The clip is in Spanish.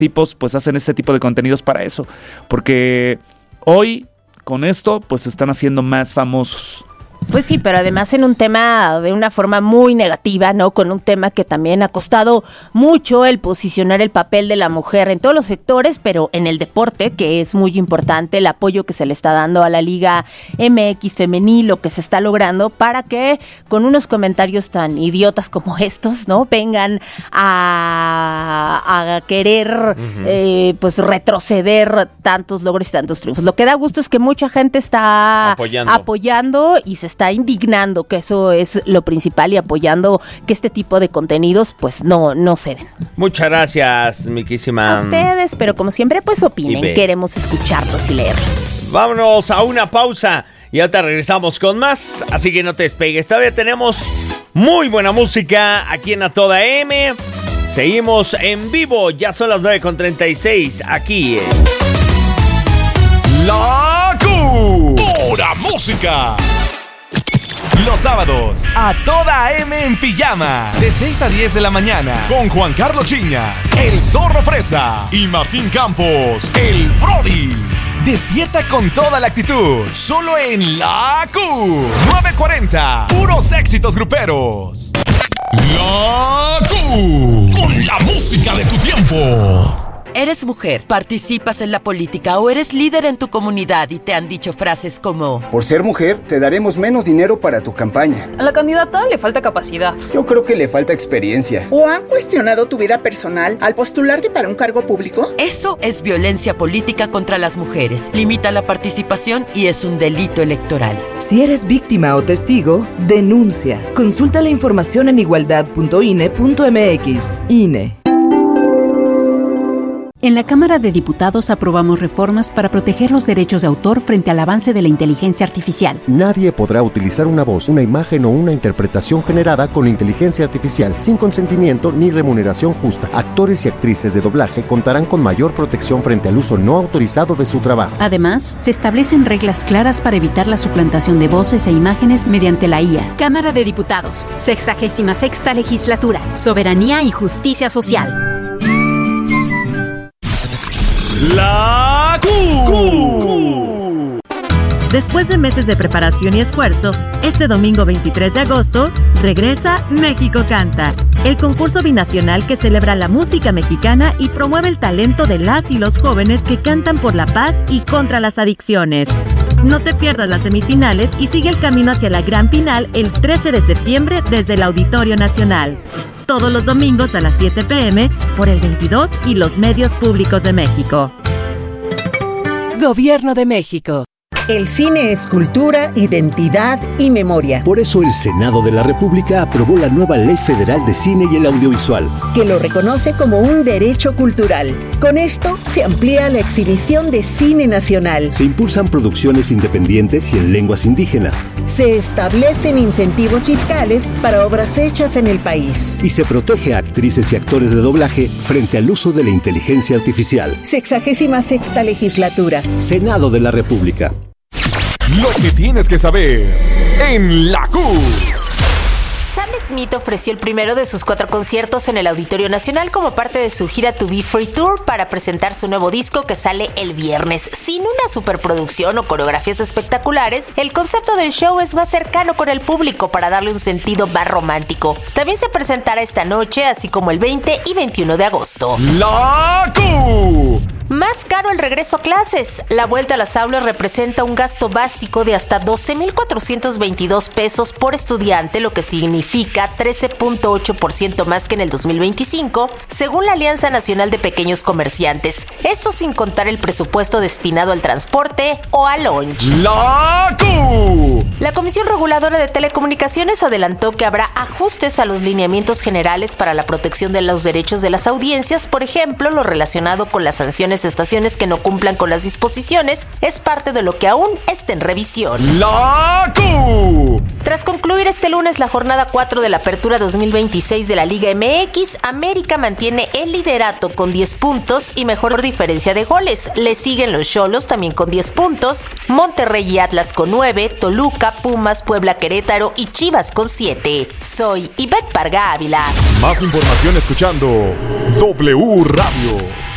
tipos pues hacen este tipo de contenidos para eso, porque hoy con esto pues se están haciendo más famosos. Pues sí, pero además en un tema de una forma muy negativa, ¿no? Con un tema que también ha costado mucho el posicionar el papel de la mujer en todos los sectores, pero en el deporte, que es muy importante, el apoyo que se le está dando a la Liga MX femenil, lo que se está logrando para que con unos comentarios tan idiotas como estos, ¿no? Vengan a querer pues retroceder tantos logros y tantos triunfos. Lo que da gusto es que mucha gente está apoyando y se está indignando, que eso es lo principal, y apoyando que este tipo de contenidos pues no ceden. Muchas gracias, miquísima. A ustedes, pero como siempre pues opinen, queremos escucharlos y leerlos. Vámonos a una pausa y ahorita regresamos con más, así que no te despegues. Todavía tenemos muy buena música aquí en A Toda M. Seguimos en vivo, ya son las 9:36 aquí en La Q. Pura música. Los sábados, A Toda M en pijama, de 6 a 10 de la mañana, con Juan Carlos Chiñas, el Zorro Fresa y Martín Campos, el Brody. Despierta con toda la actitud, solo en La Q. 940, puros éxitos gruperos. La Q, con la música de tu tiempo. ¿Eres mujer, participas en la política o eres líder en tu comunidad y te han dicho frases como: por ser mujer, te daremos menos dinero para tu campaña? A la candidata le falta capacidad. Yo creo que le falta experiencia. ¿O han cuestionado tu vida personal al postularte para un cargo público? Eso es violencia política contra las mujeres. Limita la participación y es un delito electoral. Si eres víctima o testigo, denuncia. Consulta la información en igualdad.ine.mx. INE. En la Cámara de Diputados aprobamos reformas para proteger los derechos de autor frente al avance de la inteligencia artificial. Nadie podrá utilizar una voz, una imagen o una interpretación generada con inteligencia artificial sin consentimiento ni remuneración justa. Actores y actrices de doblaje contarán con mayor protección frente al uso no autorizado de su trabajo. Además, se establecen reglas claras para evitar la suplantación de voces e imágenes mediante la IA. Cámara de Diputados, 66ª Legislatura, Soberanía y Justicia Social. La Q. Después de meses de preparación y esfuerzo, este domingo 23 de agosto regresa México Canta, el concurso binacional que celebra la música mexicana y promueve el talento de las y los jóvenes que cantan por la paz y contra las adicciones. No te pierdas las semifinales y sigue el camino hacia la gran final el 13 de septiembre desde el Auditorio Nacional. Todos los domingos a las 7 p.m. por el 22 y los medios públicos de México. Gobierno de México. El cine es cultura, identidad y memoria. Por eso el Senado de la República aprobó la nueva Ley Federal de Cine y el Audiovisual, que lo reconoce como un derecho cultural. Con esto se amplía la exhibición de cine nacional. Se impulsan producciones independientes y en lenguas indígenas. Se establecen incentivos fiscales para obras hechas en el país. Y se protege a actrices y actores de doblaje frente al uso de la inteligencia artificial. 66ª Legislatura. Senado de la República. Lo que tienes que saber en La Q. Sam Smith ofreció el primero de sus 4 conciertos en el Auditorio Nacional como parte de su gira To Be Free Tour para presentar su nuevo disco que sale el viernes. Sin una superproducción o coreografías espectaculares, el concepto del show es más cercano con el público para darle un sentido más romántico. También se presentará esta noche, así como el 20 y 21 de agosto. La Q. Más caro el regreso a clases. La vuelta a las aulas representa un gasto básico de hasta 12,422 pesos por estudiante, lo que significa 13.8% más que en el 2025, según la Alianza Nacional de Pequeños Comerciantes. Esto sin contar el presupuesto destinado al transporte o al lunch. La Q. La Comisión Reguladora de Telecomunicaciones adelantó que habrá ajustes a los lineamientos generales para la protección de los derechos de las audiencias. Por ejemplo, lo relacionado con las sanciones a estaciones que no cumplan con las disposiciones es parte de lo que aún está en revisión. La Q. Tras concluir este lunes la jornada 4 de la Apertura 2026 de la Liga MX, América mantiene el liderato con 10 puntos y mejor diferencia de goles. Le siguen los Xolos también con 10 puntos, Monterrey y Atlas con 9, Toluca, Pumas, Puebla, Querétaro y Chivas con 7. Soy Ivette Parga Ávila. Más información escuchando W Radio.